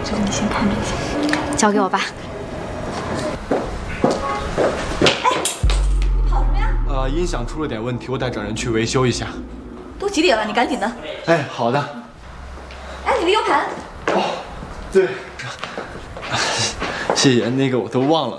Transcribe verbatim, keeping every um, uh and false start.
这个你先看着一下， 交给我吧。 哎，你跑什么呀？ 呃，音响出了点问题，我得找人去维修一下。 都几点了？你赶紧的。 哎，好的。 哎，你的 U 盘。 哦，对，谢谢，那个我都忘了。